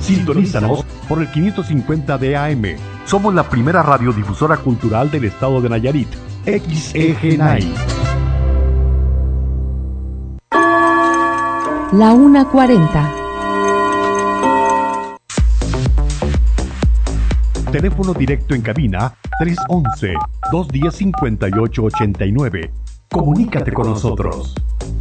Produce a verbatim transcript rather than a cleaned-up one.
Sintonízanos por el quinientos cincuenta de A M. Somos la primera radiodifusora cultural del estado de Nayarit. X E G N A I. La una cuarenta. Teléfono directo en cabina tres once, dos diez, cincuenta y ocho ochenta y nueve. Comunícate con nosotros.